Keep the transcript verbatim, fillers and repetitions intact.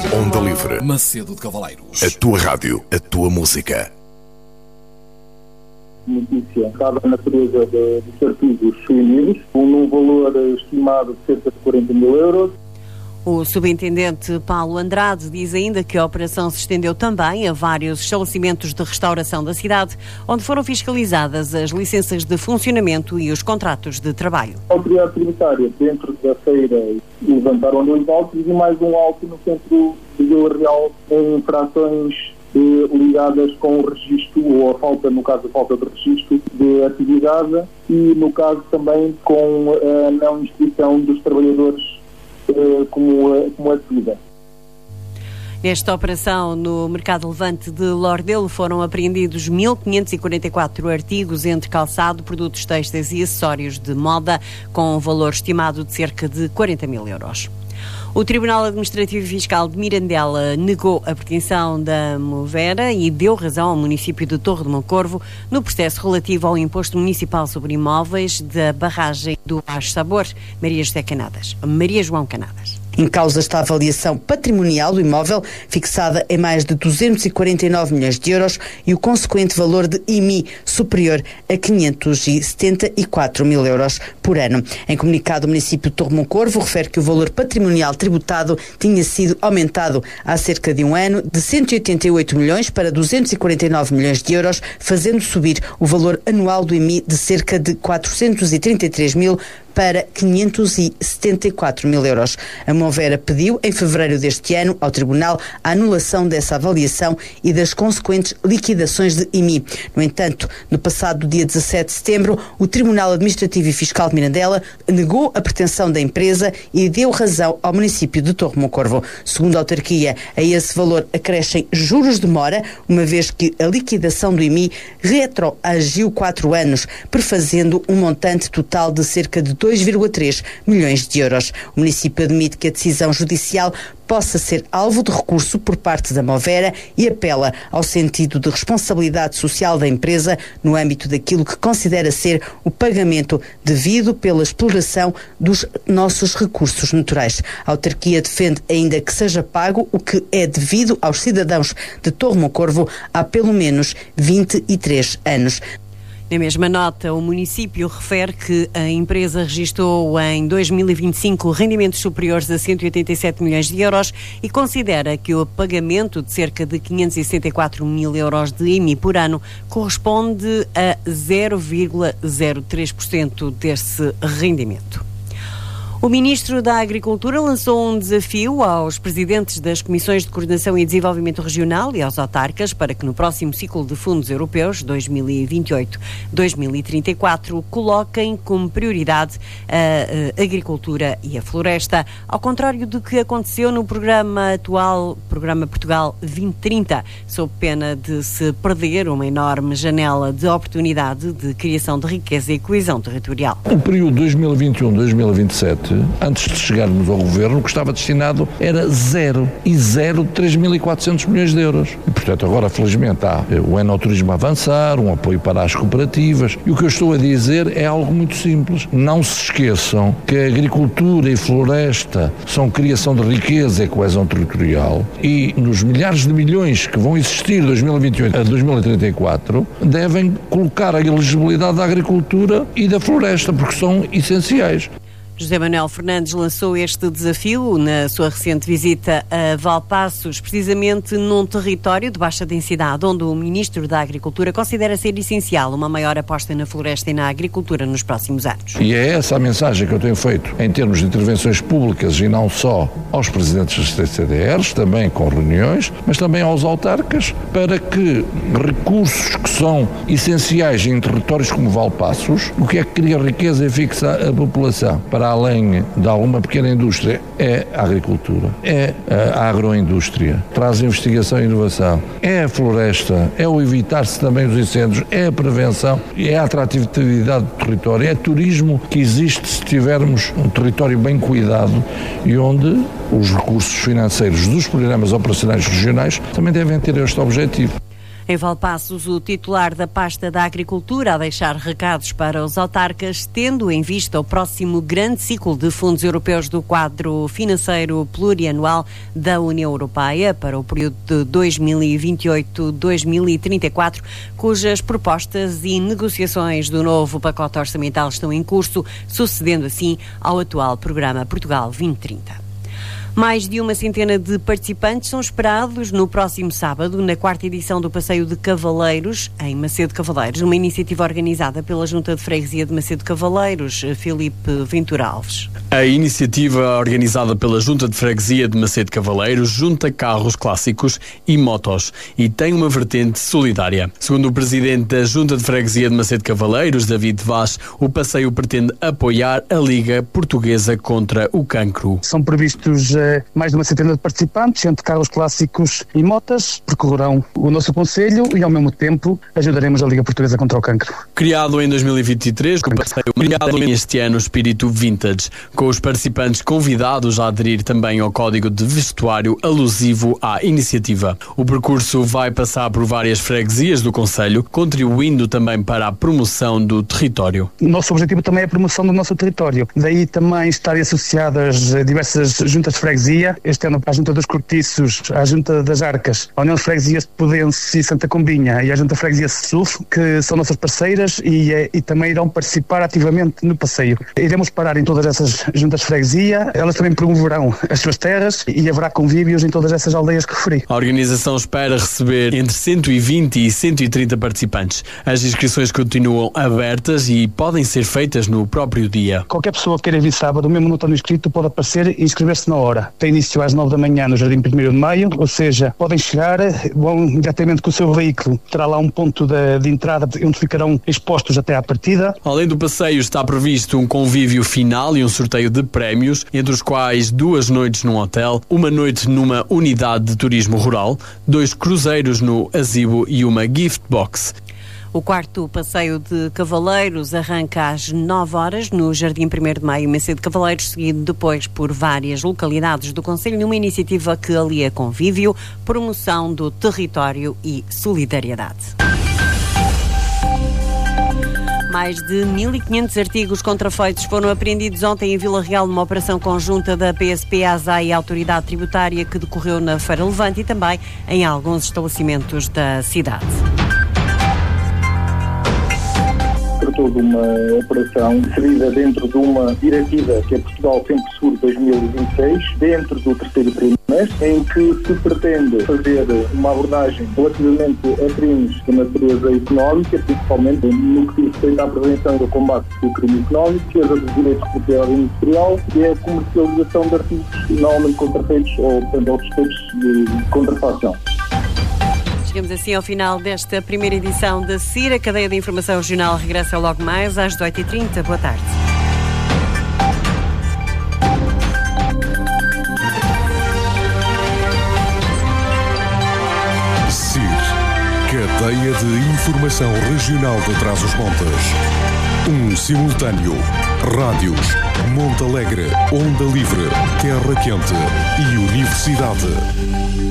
Onda Livre. Macedo de Cavaleiros. A tua rádio, a tua música. Notícia, dada a natureza de, dos artigos suínos, num valor estimado de cerca de quarenta mil euros. O subintendente Paulo Andrade diz ainda que a operação se estendeu também a vários estabelecimentos de restauração da cidade, onde foram fiscalizadas as licenças de funcionamento e os contratos de trabalho. A autoridade tributária, dentro da feira, levantaram dois autos e mais um auto no centro de Vila Real em infrações eh, ligadas com o registro, ou a falta, no caso a falta de registro de atividade, e no caso também com a não inscrição dos trabalhadores como, como a devida. Nesta operação, no Mercado Levante de Lordelo, foram apreendidos mil quinhentos e quarenta e quatro artigos, entre calçado, produtos têxteis e acessórios de moda, com um valor estimado de cerca de quarenta mil euros. O Tribunal Administrativo e Fiscal de Mirandela negou a pretensão da Movera e deu razão ao município de Torre de Moncorvo no processo relativo ao imposto municipal sobre imóveis da barragem do Baixo Sabor. Maria José Canadas. Maria João Canadas. Em causa está a avaliação patrimonial do imóvel, fixada em mais de duzentos e quarenta e nove milhões de euros, e o consequente valor de I M I superior a quinhentos e setenta e quatro mil euros por ano. Em comunicado, o município de Torre de Moncorvo refere que o valor patrimonial tributado tinha sido aumentado há cerca de um ano de cento e oitenta e oito milhões para duzentos e quarenta e nove milhões de euros, fazendo subir o valor anual do I M I de cerca de quatrocentos e trinta e três mil para quinhentos e setenta e quatro mil euros. A Movera pediu, em fevereiro deste ano, ao Tribunal a anulação dessa avaliação e das consequentes liquidações de I M I. No entanto, no passado dia dezassete de setembro, o Tribunal Administrativo e Fiscal de Mirandela negou a pretensão da empresa e deu razão ao município de Torre de Moncorvo. Segundo a autarquia, a esse valor acrescem juros de mora, uma vez que a liquidação do I M I retroagiu quatro anos, prefazendo um montante total de cerca de dois vírgula três milhões de euros. O município admite que a decisão judicial possa ser alvo de recurso por parte da Movera e apela ao sentido de responsabilidade social da empresa no âmbito daquilo que considera ser o pagamento devido pela exploração dos nossos recursos naturais. A autarquia defende ainda que seja pago o que é devido aos cidadãos de Torre de Moncorvo há pelo menos vinte e três anos. Na mesma nota, o município refere que a empresa registrou em dois mil e vinte e cinco rendimentos superiores a cento e oitenta e sete milhões de euros e considera que o pagamento de cerca de quinhentos e sessenta e quatro mil euros de I M I por ano corresponde a zero vírgula zero três por cento desse rendimento. O Ministro da Agricultura lançou um desafio aos presidentes das Comissões de Coordenação e Desenvolvimento Regional e aos autarcas para que no próximo ciclo de fundos europeus, dois mil e vinte e oito a dois mil e trinta e quatro, coloquem como prioridade a, a agricultura e a floresta, ao contrário do que aconteceu no programa atual, Programa Portugal vinte trinta, sob pena de se perder uma enorme janela de oportunidade de criação de riqueza e coesão territorial. O período dois mil e vinte e um a dois mil e vinte e sete, antes de chegarmos ao governo, o que estava destinado era zero, e zero de três mil e quatrocentos milhões de euros. E, portanto, agora, felizmente, há o enoturismo a avançar, um apoio para as cooperativas, e o que eu estou a dizer é algo muito simples. Não se esqueçam que a agricultura e floresta são criação de riqueza e coesão territorial, e nos milhares de milhões que vão existir de dois mil e vinte e oito a dois mil e trinta e quatro, devem colocar a elegibilidade da agricultura e da floresta, porque são essenciais. José Manuel Fernandes lançou este desafio na sua recente visita a Valpaços, precisamente num território de baixa densidade, onde o Ministro da Agricultura considera ser essencial uma maior aposta na floresta e na agricultura nos próximos anos. E é essa a mensagem que eu tenho feito em termos de intervenções públicas, e não só aos presidentes das T C D Rs, também com reuniões, mas também aos autarcas, para que recursos que são essenciais em territórios como Valpaços, o que é que cria riqueza e fixa a população, para além de alguma pequena indústria, é a agricultura, é a agroindústria, traz investigação e inovação, é a floresta, é o evitar-se também dos incêndios, é a prevenção, é a atratividade do território, é turismo que existe se tivermos um território bem cuidado e onde os recursos financeiros dos programas operacionais regionais também devem ter este objetivo. Em Valpaços, o titular da pasta da Agricultura a deixar recados para os autarcas, tendo em vista o próximo grande ciclo de fundos europeus do quadro financeiro plurianual da União Europeia para o período de dois mil e vinte e oito a dois mil e trinta e quatro, cujas propostas e negociações do novo pacote orçamental estão em curso, sucedendo assim ao atual programa Portugal vinte trinta. Mais de uma centena de participantes são esperados no próximo sábado, na quarta edição do Passeio de Cavaleiros, em Macedo Cavaleiros, uma iniciativa organizada pela Junta de Freguesia de Macedo Cavaleiros. Filipe Ventura Alves. A iniciativa organizada pela Junta de Freguesia de Macedo Cavaleiros junta carros clássicos e motos e tem uma vertente solidária. Segundo o presidente da Junta de Freguesia de Macedo Cavaleiros, David Vaz, o passeio pretende apoiar a Liga Portuguesa contra o Cancro. São previstos mais de uma centena de participantes, entre carros clássicos e motas, percorrerão o nosso concelho e, ao mesmo tempo, ajudaremos a Liga Portuguesa contra o Cancro. Criado em dois mil e vinte e três, o passeio criado este ano espírito vintage, com os participantes convidados a aderir também ao código de vestuário alusivo à iniciativa. O percurso vai passar por várias freguesias do concelho, contribuindo também para a promoção do território. O nosso objetivo também é a promoção do nosso território, daí também estarem associadas diversas juntas de freguesia. Este ano a Junta dos Cortiços, a Junta das Arcas, a União de Freguesias de Pudense e Santa Combinha e a Junta de Freguesia de Suf, que são nossas parceiras e, é, e também irão participar ativamente no passeio. Iremos parar em todas essas juntas de freguesia, elas também promoverão as suas terras e haverá convívios em todas essas aldeias que referi. A organização espera receber entre cento e vinte e cento e trinta participantes. As inscrições continuam abertas e podem ser feitas no próprio dia. Qualquer pessoa que queira vir sábado, mesmo não estando inscrito, pode aparecer e inscrever-se na hora. Tem início às nove da manhã no Jardim primeiro de Maio, ou seja, podem chegar, vão diretamente com o seu veículo. Terá lá um ponto de, de entrada onde ficarão expostos até à partida. Além do passeio, está previsto um convívio final e um sorteio de prémios, entre os quais duas noites num hotel, uma noite numa unidade de turismo rural, dois cruzeiros no Azibo e uma gift box. O quarto passeio de Cavaleiros arranca às nove horas no Jardim primeiro de Maio, Macedo Cavaleiros, seguido depois por várias localidades do concelho, numa iniciativa que alia convívio, promoção do território e solidariedade. Mais de mil e quinhentos artigos contrafeitos foram apreendidos ontem em Vila Real numa operação conjunta da P S P, A S A e a Autoridade Tributária que decorreu na Feira Levante e também em alguns estabelecimentos da cidade. Tratou de uma operação inserida dentro de uma diretiva que é Portugal Sempre Seguro dois mil e vinte e seis, dentro do terceiro trimestre, em que se pretende fazer uma abordagem relativamente a crimes de natureza económica, principalmente no que diz respeito à prevenção e ao combate do crime económico, defesa dos direitos de propriedade industrial e a comercialização de artigos normalmente contrafeitos ou, portanto, suspeitos de contrafação. Chegamos assim ao final desta primeira edição da C I R. A cadeia de informação regional regressa logo mais às dezoito e trinta. Boa tarde. C I R, cadeia de informação regional de Trás-os-Montes. Um simultâneo. Rádios, Monte Alegre, Onda Livre, Terra Quente e Universidade.